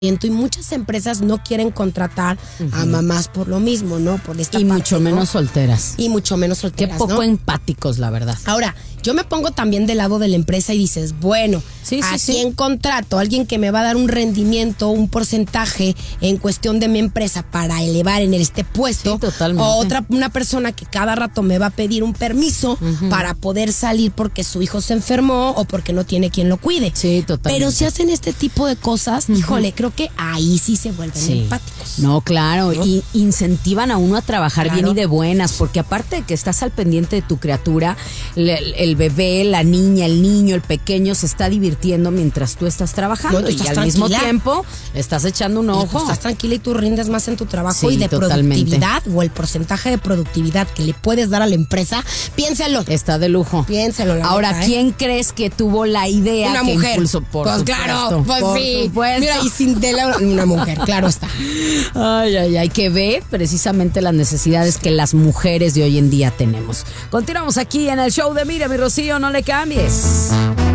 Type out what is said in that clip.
y muchas empresas no quieren contratar a mamás por lo mismo, ¿no? Por esta y parte, mucho ¿no? menos solteras. Y mucho menos Qué solteras, poco ¿no? empáticos, la verdad. Ahora, yo me pongo también del lado de la empresa y dices, bueno, Sí, ¿a sí. quién contrato? Alguien que me va a dar un rendimiento, un porcentaje en cuestión de mi empresa para elevar en este puesto. Sí, totalmente. O una persona que cada rato me va a pedir un permiso para poder salir porque su hijo se enfermó o porque no tiene quien lo cuide. Sí, totalmente. Pero si hacen este tipo de cosas, híjole, creo que ahí sí se vuelven empáticos. No, claro, ¿No? y incentivan a uno a trabajar Claro. bien y de buenas, porque aparte de que estás al pendiente de tu criatura, el bebé, la niña, el niño, el pequeño se está divirtiendo mientras tú estás trabajando No, tú y estás al mismo tranquila. tiempo le estás echando un Y tú ojo. estás tranquila y tú rindes más en tu trabajo Sí, y de totalmente. productividad o el porcentaje de productividad que le puedes dar a la empresa, piénsalo. Está de lujo. Piénsalo, la Ahora, neta, ¿eh? ¿quién crees que tuvo la idea Una que mujer. impulsó? Por pues supuesto, claro, pues por sí. supuesto. Mira, y sin una mujer, claro está. Ay, que ve precisamente las necesidades que las mujeres de hoy en día tenemos. Continuamos aquí en el show de Mira, mi Rocío, no le cambies.